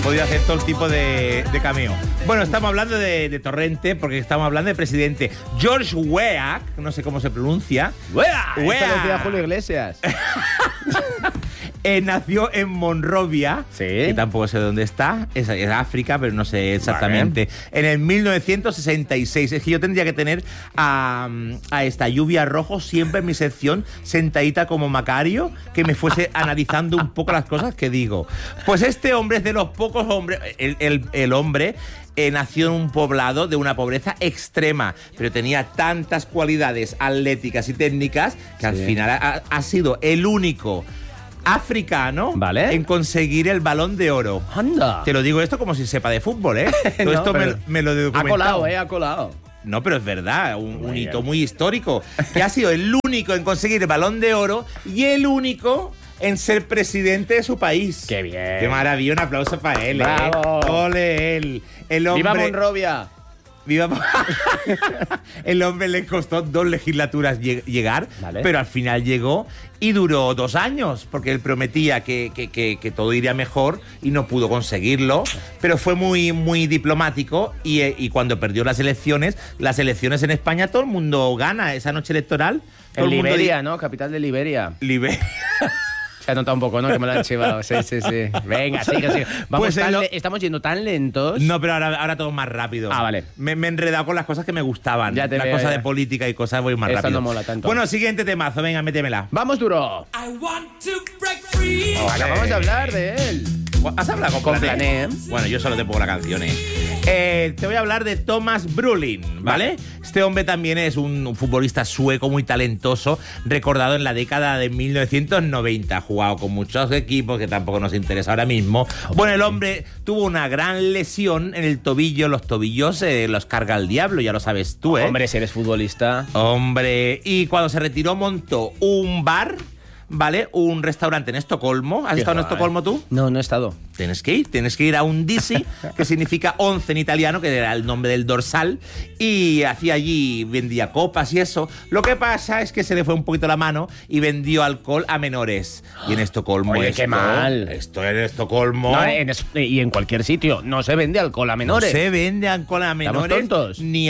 Podría hacer todo el tipo de cameo. Bueno, estamos hablando de Torrente porque estamos hablando del presidente George Weah, no sé cómo se pronuncia. ¡Weah! Esto lo decía Julio Iglesias. Nació en Monrovia, sí, que tampoco sé dónde está, es África, pero no sé exactamente. Vale. En el 1966. Es que yo tendría que tener a esta Lluvia Rojo siempre en mi sección, sentadita como Macario, que me fuese analizando un poco las cosas que digo. Pues este hombre es de los pocos hombres, el hombre nació en un poblado de una pobreza extrema, pero tenía tantas cualidades atléticas y técnicas que al final ha sido el único africano, ¿vale?, en conseguir el Balón de Oro. ¡Anda! Te lo digo esto como si sepa de fútbol, ¿eh? Todo no, esto me lo he documentado. Ha colado. No, pero es verdad, un hito muy histórico, que ha sido el único en conseguir el Balón de Oro y el único en ser presidente de su país. ¡Qué bien! ¡Qué maravilla! Un aplauso para él, ¡Bravo! ¡Ole él! El hombre... ¡Viva Monrovia! ¡Viva! El hombre le costó 2 legislaturas llegar, ¿vale?, pero al final llegó y duró 2 años, porque él prometía que todo iría mejor y no pudo conseguirlo, pero fue muy, muy diplomático y cuando perdió las elecciones en España, todo el mundo gana esa noche electoral. En Liberia, ¿no? Capital de Liberia. Se ha notado un poco, ¿no? Que me lo han chivado. Sí. Venga, sigue. Vamos, pues estamos yendo tan lentos. No, pero ahora todo más rápido. Ah, vale. Me he enredado con las cosas que me gustaban. Ya te las veo, cosas ya. de política y cosas voy más Esta rápido. no mola tanto. Bueno, siguiente temazo. Venga, métemela. ¡Vamos, duro! Vale. Vamos a hablar de él. ¿Has hablado con Plané? Bueno, yo solo te pongo la canción, te voy a hablar de Thomas Brolin, ¿vale? Este hombre también es un futbolista sueco muy talentoso, recordado en la década de 1990. Ha jugado con muchos equipos que tampoco nos interesa ahora mismo. Bueno, el hombre tuvo una gran lesión en el tobillo. Los tobillos los carga el diablo, ya lo sabes tú, ¿eh? Hombre, si eres futbolista. Hombre, y cuando se retiró montó un bar, ¿vale? Un restaurante en Estocolmo. ¿Has estado en Estocolmo tú? No he estado. Tienes que ir a un Disi, que significa 11 en italiano, que era el nombre del dorsal, y hacía allí, vendía copas y eso. Lo que pasa es que se le fue un poquito la mano y vendió alcohol a menores. Y en Estocolmo... Oye, qué mal. Esto en Estocolmo... No, y en cualquier sitio. No se vende alcohol a menores. No se vende alcohol a menores. ¿Estamos tontos? Ni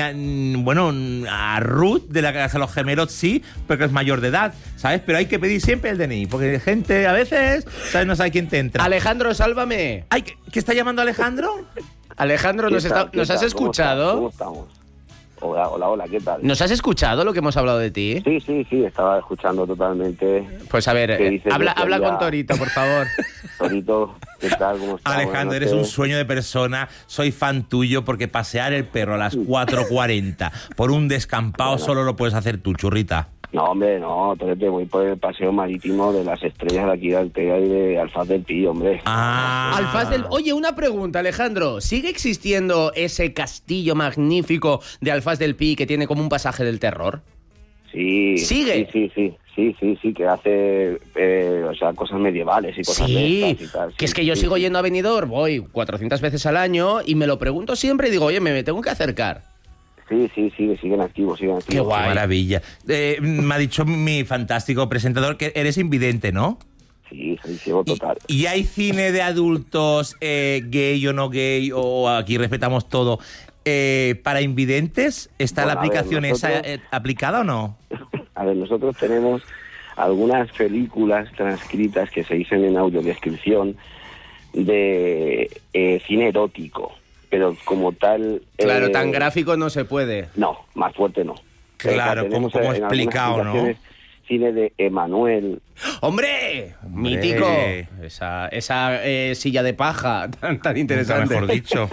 a Ruth, de la Casa de los Gemelos, sí, porque es mayor de edad, ¿sabes? Pero hay que pedir siempre el DNI, porque gente a veces, ¿sabes? No sabe quién te entra. Alejandro, sálvame. Ay, ¿qué está llamando Alejandro? Alejandro, ¿nos has escuchado? ¿Cómo estamos? Hola, ¿qué tal? ¿Nos has escuchado lo que hemos hablado de ti? Sí, estaba escuchando totalmente. Pues a ver, habla con Torito, por favor. Torito, ¿qué tal? ¿Cómo estás? Alejandro, eres un sueño de persona. Soy fan tuyo porque pasear el perro a las 4:40 por un descampado solo lo puedes hacer tú, churrita. No, hombre, no, Torete, voy por el paseo marítimo de las estrellas de aquí de Altea y de Alfaz del Pi, hombre. Oye, una pregunta, Alejandro. ¿Sigue existiendo ese castillo magnífico de Alfaz del Pi que tiene como un pasaje del terror? Sí. ¿Sigue? Sí, que hace cosas medievales y cosas de estas y tal. Que es que yo sigo yendo a Benidorm, voy 400 veces al año y me lo pregunto siempre y digo, oye, me tengo que acercar. Sí, siguen activos. Qué guay. Qué maravilla. Me ha dicho mi fantástico presentador que eres invidente, ¿no? Sí, soy ciego total. ¿Y hay cine de adultos gay o no gay, o aquí respetamos todo, para invidentes? ¿Está la aplicación esa aplicada o no? A ver, nosotros tenemos algunas películas transcritas que se dicen en audiodescripción de cine erótico. Pero como tal... Claro, tan gráfico no se puede. No, más fuerte no. Claro, como explicado, ¿no? Cine de Emanuel. ¡Hombre! ¡Mítico! Esa silla de paja tan interesante. Mejor dicho.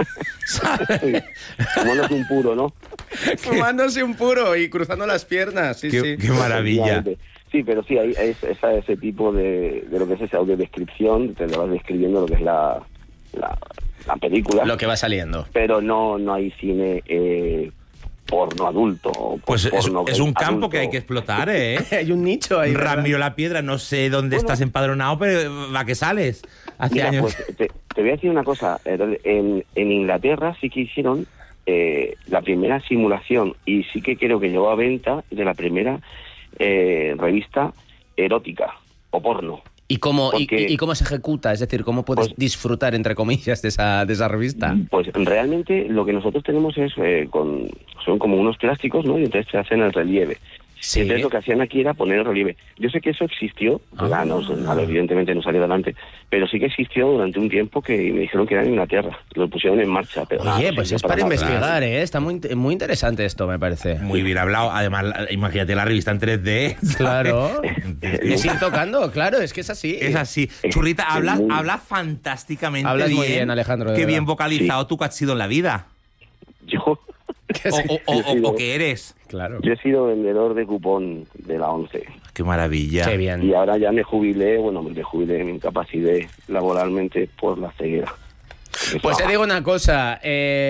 Fumándose un puro, ¿no? Fumándose un puro y cruzando las piernas. Sí. Qué maravilla. Sí, pero sí, hay ese tipo de lo que es esa audiodescripción, te lo vas describiendo lo que es la película. Lo que va saliendo. Pero no hay cine porno adulto. Pues porno es un campo adulto. que hay que explotar, ¿eh? Hay un nicho ahí. Ramiro La Piedra, no sé dónde estás empadronado, pero ¿a qué sales? Hace años. Pues, te voy a decir una cosa. En Inglaterra sí que hicieron la primera simulación y sí que creo que llegó a venta de la primera revista erótica o porno. ¿Y cómo se ejecuta? Es decir, ¿cómo puedes disfrutar, entre comillas, de esa revista? Pues realmente lo que nosotros tenemos es son como unos plásticos, ¿no? Y entonces se hacen el relieve. Sí. Entonces lo que hacían aquí era poner el relieve. Yo sé que eso existió, evidentemente no salió adelante, pero sí que existió durante un tiempo que me dijeron que era en Inglaterra. Lo pusieron en marcha. Pero oye, pues es para investigar, ¿eh? Está muy interesante esto, me parece. Muy bien hablado. Además, imagínate la revista en 3D. ¿sabes? Claro. Es ir tocando, claro, es que es así. Es así. Churrita, hablas fantásticamente hablas bien. Muy bien, Alejandro. Qué bien vocalizado tú que has sido en la vida. Yo... O qué eres. Claro. Yo he sido vendedor de cupón de la 11. Qué maravilla. Qué bien. Y ahora ya me jubilé, me incapacité laboralmente por la ceguera. Pues te digo una cosa,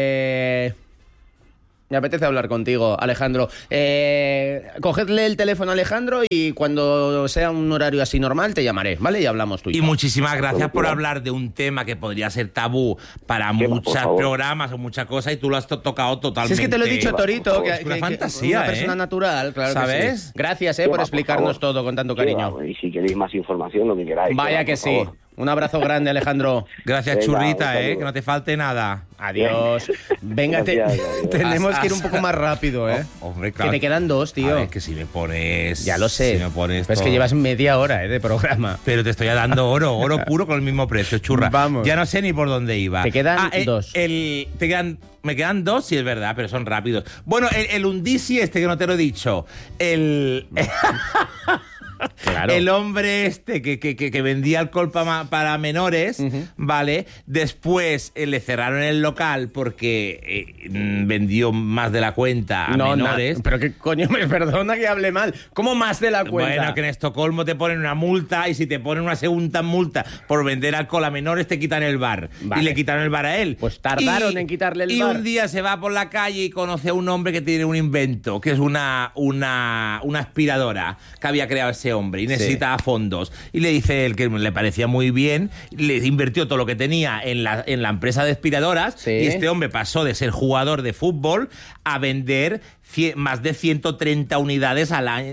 me apetece hablar contigo, Alejandro. Cogedle el teléfono a Alejandro y cuando sea un horario así normal te llamaré, ¿vale? Y hablamos tú y yo. Y muchísimas gracias por hablar de un tema que podría ser tabú para muchos programas o muchas cosas, y tú lo has tocado totalmente. Si es que te lo he dicho, Torito, que es una fantasía, una persona natural, claro. ¿Sabes? Que sí. Gracias por explicarnos todo con tanto cariño. Y si queréis más información, lo que queráis. Vaya que sí. Favor. Un abrazo grande, Alejandro. Gracias, Churrita, que no te falte nada. Adiós. Venga, tenemos que ir un poco más rápido, ¿eh? Hombre, claro. Que te quedan 2, tío. A ver, que si me pones... Ya lo sé. Si me pones pero es que llevas media hora de programa. Pero te estoy dando oro puro con el mismo precio, churra. Vamos. Ya no sé ni por dónde iba. Te quedan 2. Me quedan 2, sí, es verdad, pero son rápidos. Bueno, el Undisi que no te lo he dicho. Claro. El hombre que vendía alcohol para menores, ¿vale? Después le cerraron el local porque vendió más de la cuenta a menores. Pero qué coño, me perdona que hable mal. ¿Cómo más de la cuenta? Bueno, que en Estocolmo te ponen una multa, y si te ponen una segunda multa por vender alcohol a menores te quitan el bar. Vale. Y le quitaron el bar a él. Pues tardaron en quitarle el bar. Y un día se va por la calle y conoce a un hombre que tiene un invento, que es una aspiradora que había creado ese hombre y necesitaba fondos. Y le dice él que le parecía muy bien, le invirtió todo lo que tenía en la empresa de aspiradoras, y este hombre pasó de ser jugador de fútbol a vender más de 130 unidades al año,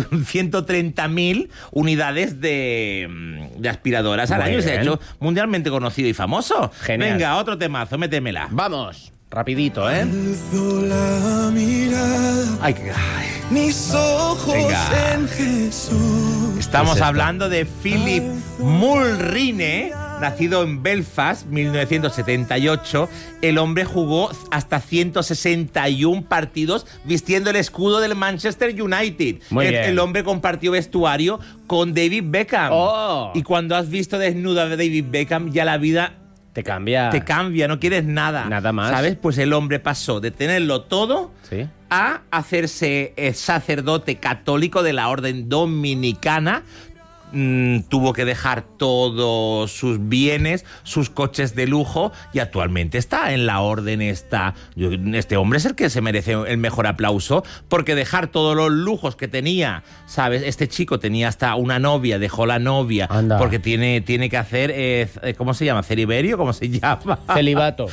130.000 unidades de aspiradoras al año, y se ha hecho mundialmente conocido y famoso. Genial. Venga, otro temazo, métemela. Vamos. Rapidito, ¿eh? Alzo la mirada, Ay. mis ojos Venga. en Jesús. Estamos hablando de Philip Mulroney, nacido en Belfast, 1978. El hombre jugó hasta 161 partidos vistiendo el escudo del Manchester United. El hombre compartió vestuario con David Beckham. Oh. Y cuando has visto desnudo a David Beckham, ya la vida... Te cambia, no quieres nada. Nada más. ¿Sabes? Pues el hombre pasó de tenerlo todo a hacerse sacerdote católico de la orden dominicana. Tuvo que dejar todos sus bienes, sus coches de lujo, y actualmente está en la orden esta. Este hombre es el que se merece el mejor aplauso, porque dejar todos los lujos que tenía, ¿sabes? Este chico tenía hasta una novia, dejó la novia. Anda. Porque tiene que hacer, ¿cómo se llama? ¿Celiberio? ¿Cómo se llama? Celibato.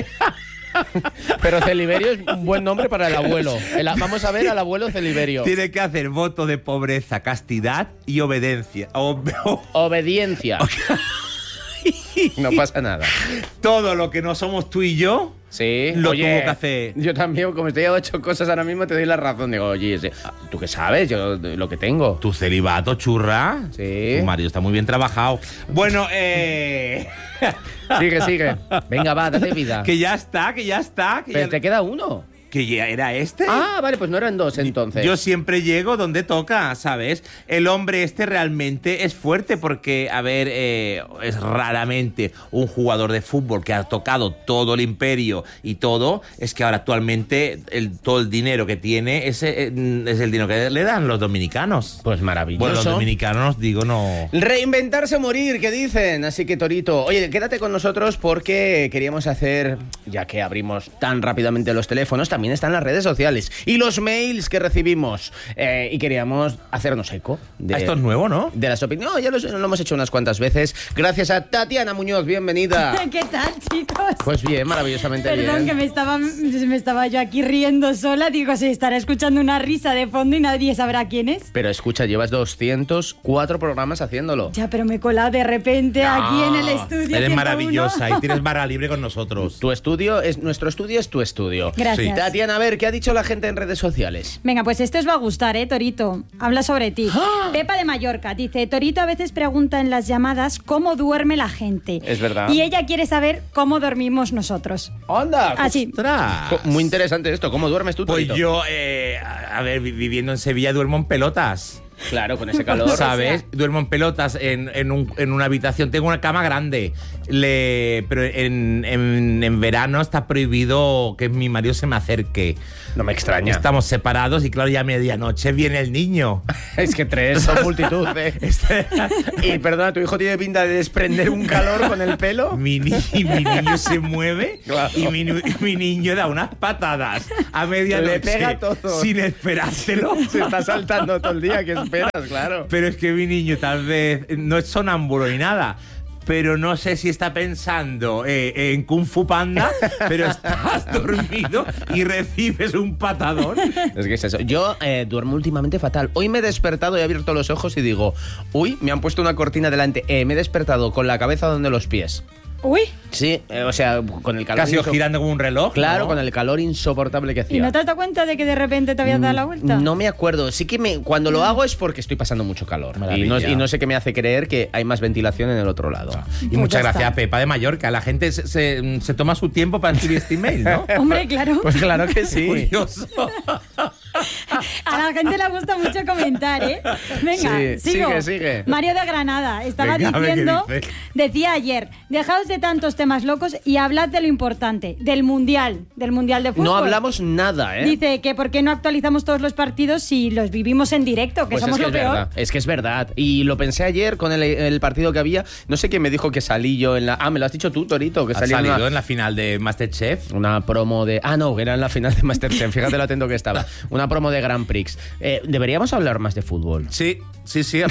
Pero Celiberio es un buen nombre para el abuelo. Vamos a ver al abuelo Celiberio. Tiene que hacer voto de pobreza, castidad y obediencia. Obediencia. No pasa nada. Todo lo que no somos tú y yo, lo tuvo que hacer. Yo también, como estoy 8 cosas ahora mismo, te doy la razón. Digo, oye, ¿tú qué sabes? Yo lo que tengo. Tu celibato, churra. Sí. Tu marido está muy bien trabajado. Bueno, Sigue. Venga, va, dale vida. Que ya está. Pero te queda uno. ¿Que ya era este? Ah, vale, pues no eran 2 entonces. Yo siempre llego donde toca, ¿sabes? El hombre realmente es fuerte porque, a ver, es raramente un jugador de fútbol que ha tocado todo el imperio y todo. Es que ahora actualmente todo el dinero que tiene es el dinero que le dan los dominicanos. Pues maravilloso. Bueno, los dominicanos, digo, no... Reinventarse o morir, ¿qué dicen? Así que, Torito, oye, quédate con nosotros porque queríamos hacer, ya que abrimos tan rápidamente los teléfonos, también también está en las redes sociales. Y los mails que recibimos. Y queríamos hacernos eco. Esto es nuevo, ¿no? De las opiniones. No, ya lo hemos hecho unas cuantas veces. Gracias a Tatiana Muñoz, bienvenida. ¿Qué tal, chicos? Pues bien, maravillosamente bien. Perdón, que me estaba yo aquí riendo sola. Digo, se estará escuchando una risa de fondo y nadie sabrá quién es. Pero escucha, llevas 204 programas haciéndolo. Ya, pero me he colado de repente aquí en el estudio. Eres maravillosa y tienes barra libre con nosotros. Nuestro estudio es tu estudio. Gracias. Sí. Tatiana, a ver, ¿qué ha dicho la gente en redes sociales? Venga, pues esto os va a gustar, Torito. Habla sobre ti. Pepa de Mallorca dice, Torito a veces pregunta en las llamadas cómo duerme la gente. Es verdad. Y ella quiere saber cómo dormimos nosotros. ¡Anda! Así. ¡Ostras! Muy interesante esto. ¿Cómo duermes tú, Pues Torito? yo, a ver, viviendo en Sevilla duermo en pelotas. Claro, con ese calor. ¿Sabes? Duermo en pelotas en una habitación. Tengo una cama grande. Pero en verano está prohibido que mi marido se me acerque. No me extraña. Estamos separados y claro, ya a medianoche viene el niño. Es que 3 son multitud, ¿eh? Y perdona, ¿tu hijo tiene pinta de desprender un calor con el pelo? Mi niño se mueve Claro. y mi niño da unas patadas a medianoche. Le pega todo. Sin esperárselo. Se está saltando todo el día, ¿qué esperas? Claro. Pero es que mi niño tal vez no es sonámbulo ni nada. Pero no sé si está pensando en Kung Fu Panda, pero estás dormido y recibes un patadón. Es que es eso. Yo duermo últimamente fatal. Hoy me he despertado y he abierto los ojos y digo, uy, me han puesto una cortina delante. Me he despertado con la cabeza donde los pies. Uy, Sí, o sea, con el calor... Casi girando como un reloj. Claro, ¿no? con el calor insoportable que hacía. ¿y no te has dado cuenta de que de repente te habías dado la vuelta? No me acuerdo. Sí que cuando lo hago es porque estoy pasando mucho calor. Maravilla. Y no sé qué me hace creer que hay más ventilación en el otro lado. Y Pues muchas ya gracias está. a Pepa de Mallorca. La gente se toma su tiempo para escribir este email, ¿no? Hombre, claro. Pues claro que sí. Curioso. A la gente le gusta mucho comentar, ¿eh? Venga, Sí, sigo. sigue. Mario de Granada estaba Venga, a ver qué diciendo, dice. decía ayer, dejaos de tantos temas locos y hablad de lo importante, del Mundial de Fútbol. No hablamos nada, ¿eh? Dice que por qué no actualizamos todos los partidos si los vivimos en directo, que Pues somos es que lo es peor. verdad, es que es verdad. Y lo pensé ayer con el partido que había. No sé quién me dijo que salí yo en la... Ah, me lo has dicho tú, Torito, que ¿Has salí en salido una, en la final de Masterchef? una promo de... Ah, no, era en la final de Masterchef. Fíjate lo atento que estaba. Una promo de Grand Prix. Deberíamos hablar más de fútbol. Sí, a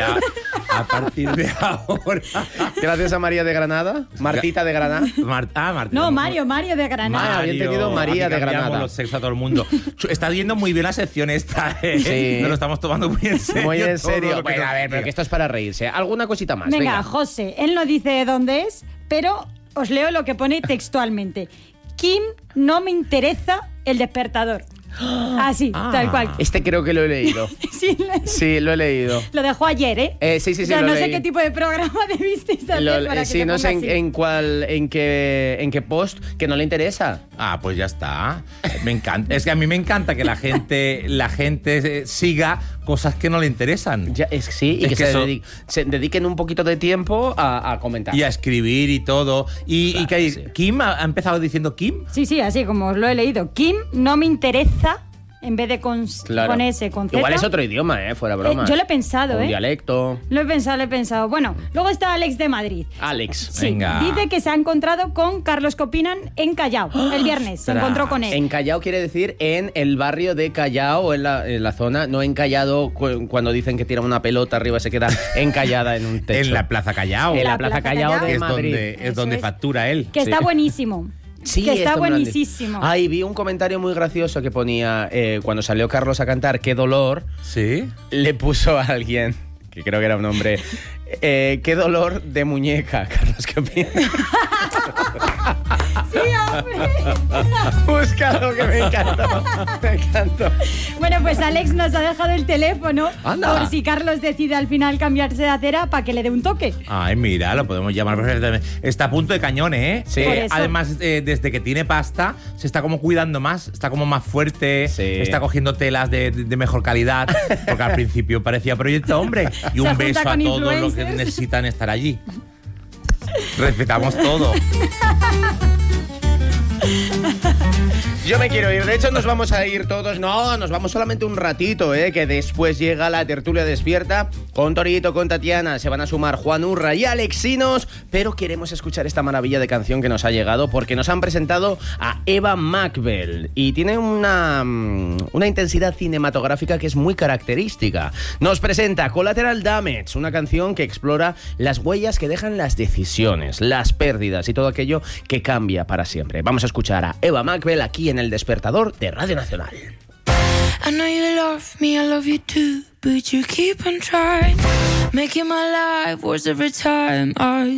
partir de ahora. Gracias a María de Granada. Martita de Granada. Marta. No, Mario de Granada. Había entendido María aquí de cambiamos Granada. los sexos a todo el mundo. Está yendo muy bien la sección esta, ¿eh? Sí. Nos lo estamos tomando muy en serio. Muy en todo serio. lo que Bueno, nos a ver, pero diga. que esto es para reírse. ¿Alguna cosita más? Venga, José, él no dice dónde es, pero os leo lo que pone textualmente. Kim, no me interesa el despertador. Así, tal cual. Este creo que lo he leído. Sí, Sí, lo he leído. lo dejó ayer, ¿eh? Sí, O sea, lo no sé leí. qué tipo de programa debisteis hacer para que Sí, te no sé ponga así. en qué post, que no le interesa. Ah, pues ya está. Me encanta. Es que a mí me encanta que la gente siga cosas que no le interesan. Ya, sí, y Es que, que eso- se dediquen un poquito de tiempo a comentar. Y a escribir y todo. Y Claro, que sí. Kim ha empezado diciendo Kim. Sí, así como os lo he leído. Kim, no me interesa, en vez de con S, con Z. Igual es otro idioma, fuera broma. yo lo he pensado, Un ¿eh? dialecto. Lo he pensado. Bueno, luego está Alex de Madrid. Alex. Sí, Venga. dice que se ha encontrado con Carlos Copinan en Callao el viernes. Se Ostras. encontró con él. En Callao quiere decir en el barrio de Callao o en la zona, no encallado cuando dicen que tiran una pelota arriba y se queda encallada en un techo. En la Plaza Callao. En la La Plaza Plaza Callao Callao. de Es Madrid. es donde es. factura él. Que está Sí. buenísimo. Sí, que está esto me lo han dicho. buenísimo. Ay, vi un comentario muy gracioso que ponía cuando salió Carlos a cantar Qué dolor, Sí. le puso a alguien, que creo que era un hombre, qué dolor de muñeca, Carlos, ¿qué opinas? Sí, hombre. Búscalo, que me encantó. Me encantó. Bueno, pues Alex nos ha dejado el teléfono Anda. por si Carlos decide al final cambiarse de acera para que le dé un toque. Ay, mira, lo podemos llamar perfectamente. Está a punto de cañón, ¿eh? Sí. Por eso. Además, desde que tiene pasta, se está como cuidando más, está como más fuerte, Sí. está cogiendo telas de mejor calidad, porque al principio parecía Proyecto Hombre. Y Se un junta beso a con todos los que influencers. necesitan estar allí. Respetamos todo. Yo me quiero ir. De hecho, nos vamos a ir todos. No, nos vamos solamente un ratito, que después llega la tertulia despierta. Con Torito, con Tatiana, se van a sumar Juan Urra y Alexinos. Pero queremos escuchar esta maravilla de canción que nos ha llegado porque nos han presentado a Eva Mackbell. Y tiene una intensidad cinematográfica que es muy característica. Nos presenta Collateral Damage, una canción que explora las huellas que dejan las decisiones, las pérdidas y todo aquello que cambia para siempre. Vamos a escuchar a Eva Mackbell aquí en El Despertador de Radio Nacional. I know you love me, I love you too, but you keep on trying, making my life worse every time I